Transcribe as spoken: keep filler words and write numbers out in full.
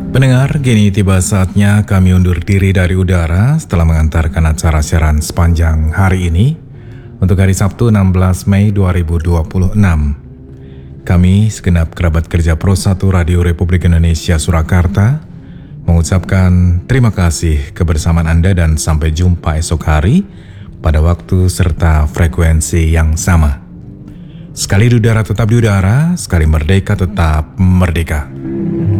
Pendengar, kini tiba saatnya kami undur diri dari udara setelah mengantarkan acara siaran sepanjang hari ini untuk hari Sabtu enam belas Mei dua ribu dua puluh enam. Kami, segenap kerabat kerja Pro satu Radio Republik Indonesia Surakarta, mengucapkan terima kasih kebersamaan Anda dan sampai jumpa esok hari pada waktu serta frekuensi yang sama. Sekali di udara tetap di udara, sekali merdeka tetap merdeka.